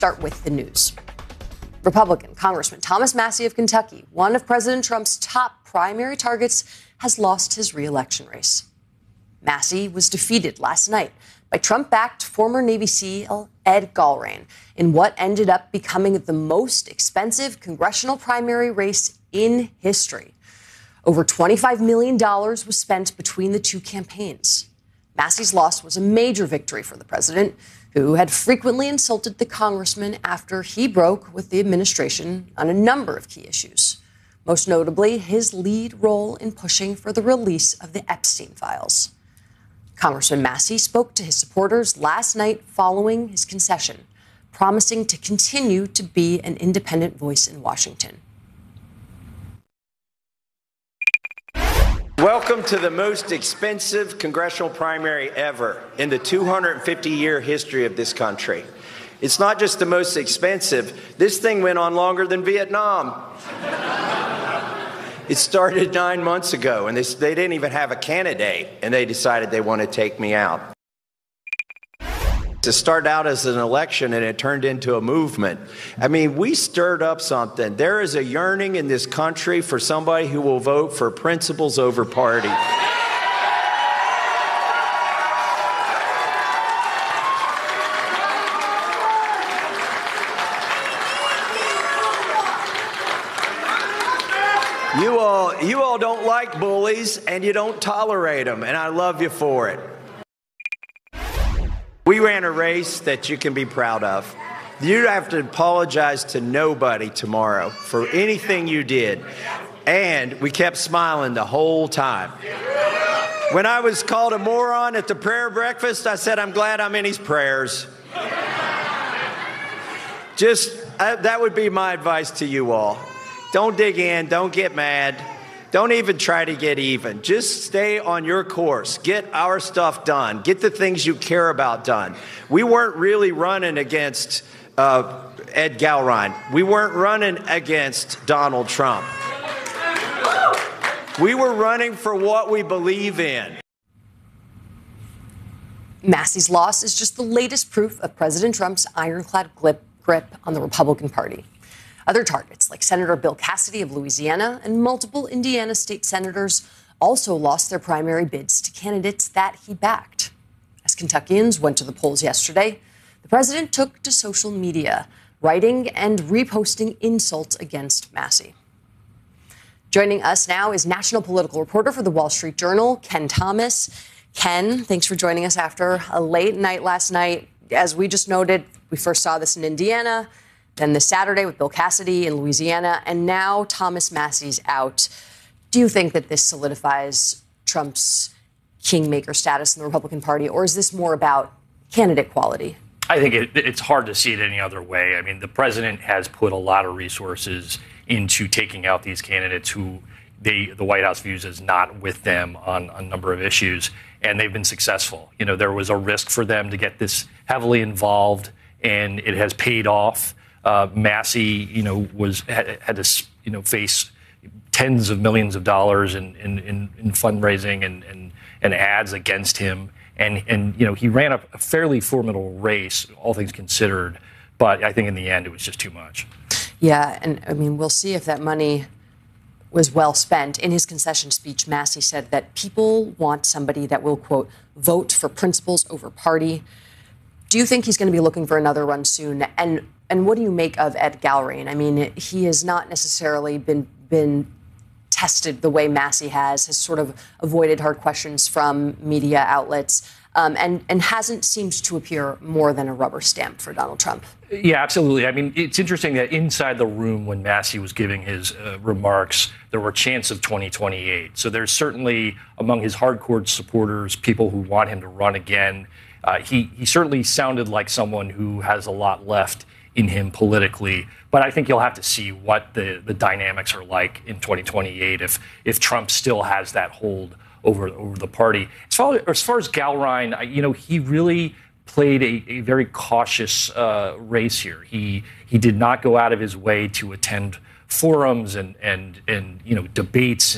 Start with the news. Republican Congressman Thomas Massie of Kentucky, one of President Trump's top primary targets, has lost his re-election race. Massie was defeated last night by Trump-backed former Navy SEAL Ed Galbraith in what ended up becoming the most expensive congressional primary race in history. Over $25 million was spent between the two campaigns. Massie's loss was a major victory for the president, who had frequently insulted the congressman after he broke with the administration on a number of key issues, most notably his lead role in pushing for the release of the Epstein files. Congressman Massie spoke to his supporters last night following his concession, promising to continue to be an independent voice in Washington. Welcome to the most expensive congressional primary ever in the 250-year history of this country. It's not just the most expensive. This thing went on longer than Vietnam. It started 9 months ago, and they didn't even have a candidate, and they decided they want to take me out. To start out as an election, and it turned into a movement. I mean, we stirred up something. There is a yearning in this country for somebody who will vote for principles over party. You all don't like bullies, and you don't tolerate them, and I love you for it. We ran a race that you can be proud of. You have to apologize to nobody tomorrow for anything you did. And we kept smiling the whole time. When I was called a moron at the prayer breakfast, I said, I'm glad I'm in his prayers. That would be my advice to you all. Don't dig in, don't get mad. Don't even try to get even. Just stay on your course. Get our stuff done. Get the things you care about done. We weren't really running against Ed Galbraith. We weren't running against Donald Trump. We were running for what we believe in. Massie's loss is just the latest proof of President Trump's ironclad grip on the Republican Party. Other targets, like Senator Bill Cassidy of Louisiana and multiple Indiana state senators, also lost their primary bids to candidates that he backed. As Kentuckians went to the polls yesterday, the president took to social media, writing and reposting insults against Massie. Joining us now is national political reporter for the Wall Street Journal, Ken Thomas. Ken, thanks for joining us after a late night last night. As we just noted, we first saw this in Indiana, then this Saturday with Bill Cassidy in Louisiana, and now Thomas Massie's out. Do you think that this solidifies Trump's kingmaker status in the Republican Party, or is this more about candidate quality? I think it's hard to see it any other way. I mean, the president has put a lot of resources into taking out these candidates who the White House views as not with them on a number of issues, and they've been successful. You know, there was a risk for them to get this heavily involved, and it has paid off. Massie, had to, face tens of millions of dollars in fundraising and ads against him. And he ran a fairly formidable race, all things considered. But I think in the end, it was just too much. Yeah. And I mean, we'll see if that money was well spent. In his concession speech, Massie said that people want somebody that will, quote, vote for principles over party. Do you think he's going to be looking for another run soon? And what do you make of Ed Galbraith? I mean, he has not necessarily been tested the way Massie has sort of avoided hard questions from media outlets, and hasn't seemed to appear more than a rubber stamp for Donald Trump. Yeah, absolutely. I mean, it's interesting that inside the room when Massie was giving his remarks, there were chants of 2028. So there's certainly among his hardcore supporters people who want him to run again. He certainly sounded like someone who has a lot left in him politically, but I think you'll have to see what the dynamics are like in 2028 if Trump still has that hold over the party. As far as Galbraith, he really played a very cautious race here. He did not go out of his way to attend forums and debates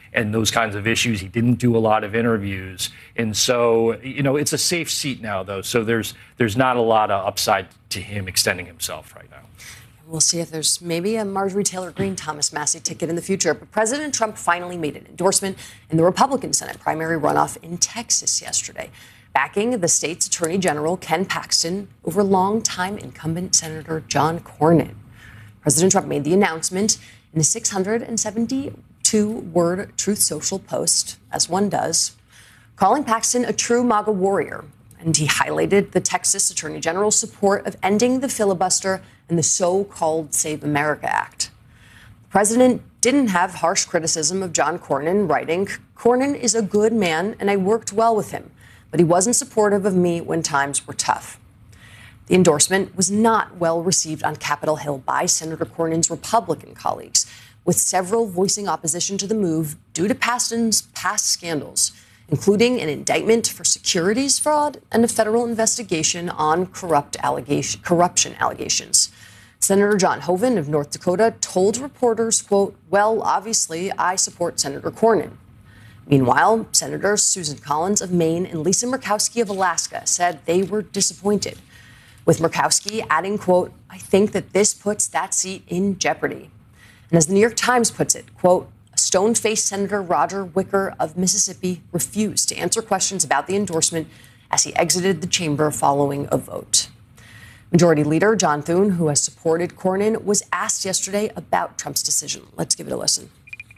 and those kinds of issues. He didn't do a lot of interviews. And so, it's a safe seat now, though. So there's not a lot of upside to him extending himself right now. We'll see if there's maybe a Marjorie Taylor Greene, Thomas Massie ticket in the future. But President Trump finally made an endorsement in the Republican Senate primary runoff in Texas yesterday, backing the state's Attorney General, Ken Paxton, over longtime incumbent Senator John Cornyn. President Trump made the announcement in the 672-word Truth Social post, as one does, calling Paxton a true MAGA warrior. And he highlighted the Texas Attorney General's support of ending the filibuster and the so-called Save America Act. The president didn't have harsh criticism of John Cornyn, writing, "Cornyn is a good man and I worked well with him, but he wasn't supportive of me when times were tough." The endorsement was not well received on Capitol Hill by Senator Cornyn's Republican colleagues, with several voicing opposition to the move due to Paxton's past scandals, including an indictment for securities fraud and a federal investigation on corruption allegations. Senator John Hoeven of North Dakota told reporters, quote, "Well, obviously, I support Senator Cornyn." Meanwhile, Senators Susan Collins of Maine and Lisa Murkowski of Alaska said they were disappointed, with Murkowski adding, quote, "I think that this puts that seat in jeopardy." And as the New York Times puts it, quote, "Stone-faced Senator Roger Wicker of Mississippi refused to answer questions about the endorsement as he exited the chamber following a vote." Majority Leader John Thune, who has supported Cornyn, was asked yesterday about Trump's decision. Let's give it a listen.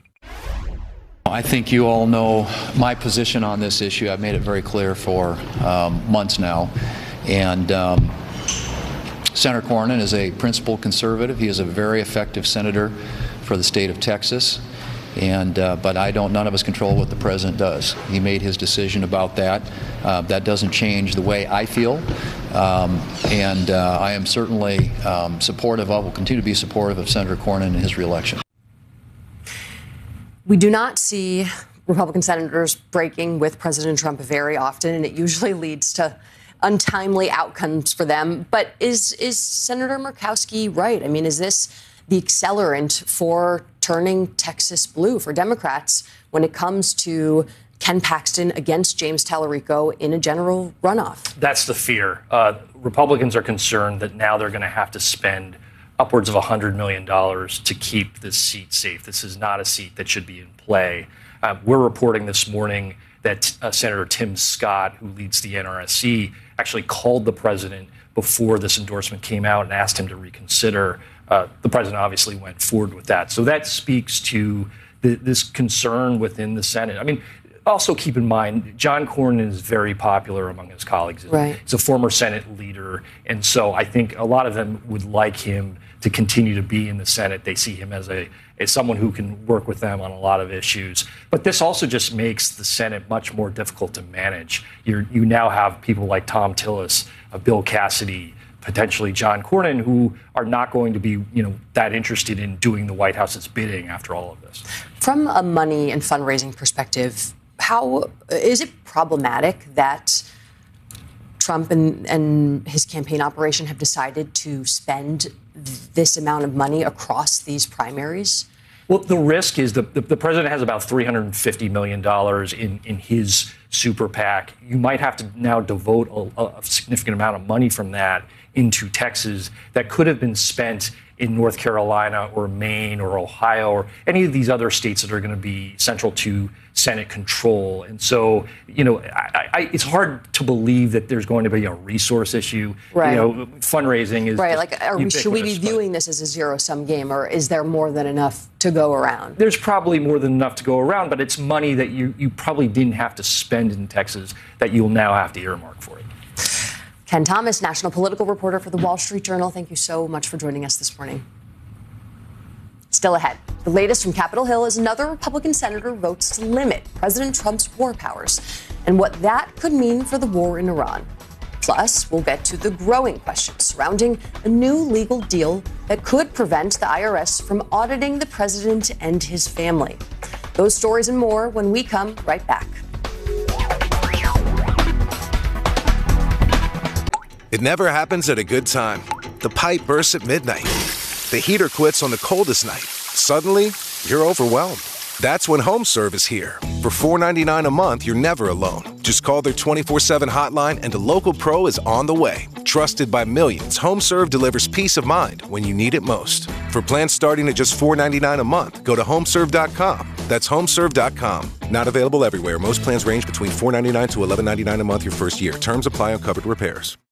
I think you all know my position on this issue. I've made it very clear for months now. And Senator Cornyn is a principled conservative. He is a very effective senator for the state of Texas. But none of us control what the president does. He made his decision about that. That doesn't change the way I feel. I am certainly supportive of, will continue to be supportive of Senator Cornyn and his reelection. We do not see Republican senators breaking with President Trump very often, and it usually leads to untimely outcomes for them. But is Senator Murkowski right? I mean, is this the accelerant for turning Texas blue for Democrats when it comes to Ken Paxton against James Tallarico in a general runoff? That's the fear. Republicans are concerned that now they're going to have to spend upwards of $100 million to keep this seat safe. This is not a seat that should be in play. We're reporting this morning that Senator Tim Scott, who leads the NRSC, actually called the president before this endorsement came out and asked him to reconsider. The president obviously went forward with that. So that speaks to this concern within the Senate. I mean, also keep in mind, John Cornyn is very popular among his colleagues. Right. He's a former Senate leader. And so I think a lot of them would like him to continue to be in the Senate. They see him as someone who can work with them on a lot of issues. But this also just makes the Senate much more difficult to manage. You now have people like Thom Tillis, Bill Cassidy, potentially John Cornyn, who are not going to be, that interested in doing the White House's bidding after all of this. From a money and fundraising perspective, how is it problematic that Trump and his campaign operation have decided to spend this amount of money across these primaries? Well, the risk is the president has about $350 million in his super PAC. You might have to now devote a significant amount of money from that into Texas that could have been spent in North Carolina or Maine or Ohio or any of these other states that are going to be central to Senate control. And so, it's hard to believe that there's going to be a resource issue. Right. Fundraising is right. Should we be viewing this as a zero-sum game, or is there more than enough to go around? There's probably more than enough to go around, but it's money that you probably didn't have to spend in Texas that you'll now have to earmark for it. Ken Thomas, national political reporter for The Wall Street Journal. Thank you so much for joining us this morning. Still ahead, the latest from Capitol Hill is another Republican senator votes to limit President Trump's war powers and what that could mean for the war in Iran. Plus, we'll get to the growing questions surrounding a new legal deal that could prevent the IRS from auditing the president and his family. Those stories and more when we come right back. It never happens at a good time. The pipe bursts at midnight. The heater quits on the coldest night. Suddenly, you're overwhelmed. That's when HomeServe is here. For $4.99 a month, you're never alone. Just call their 24/7 hotline and a local pro is on the way. Trusted by millions, HomeServe delivers peace of mind when you need it most. For plans starting at just $4.99 a month, go to homeserve.com. That's homeserve.com. Not available everywhere. Most plans range between $4.99 to $11.99 a month your first year. Terms apply on covered repairs.